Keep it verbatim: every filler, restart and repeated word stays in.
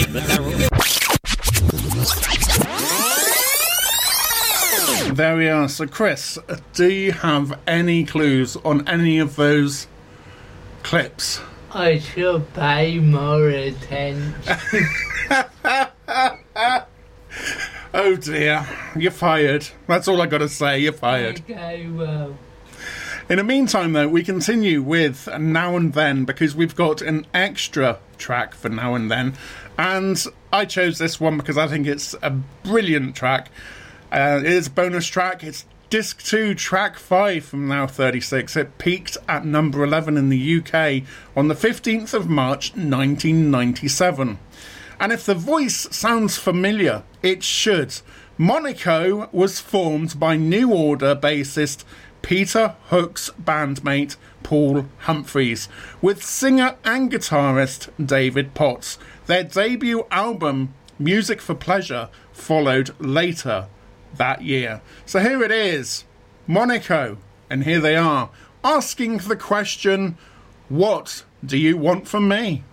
There we are. So, Chris, do you have any clues on any of those clips? I should pay more attention. Oh dear, you're fired. That's all I got to say, you're fired. Okay, well. In the meantime, though, we continue with Now and Then, because we've got an extra track for Now and Then. And I chose this one because I think it's a brilliant track. Uh, it is a bonus track. It's Disc two, Track five from Now thirty-six. It peaked at number eleven in the U K on the fifteenth of March nineteen ninety-seven. And if the voice sounds familiar, it should. Monaco was formed by New Order bassist Peter Hook's bandmate Paul Humphreys, with singer and guitarist David Potts. Their debut album, Music for Pleasure, followed later that year. So here it is, Monaco, and here they are, asking the question, what do you want from me?